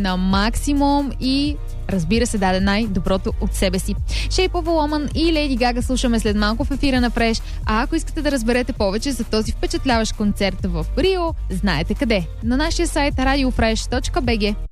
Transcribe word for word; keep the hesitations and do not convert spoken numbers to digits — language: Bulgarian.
на максимум и разбира се, даде най-доброто от себе си. Shape of a Woman и Леди Гага слушаме след малко в ефира на Фреш. А ако искате да разберете повече за този впечатляващ концерт в Рио, знаете къде. На нашия сайт радио фреш точка би джи.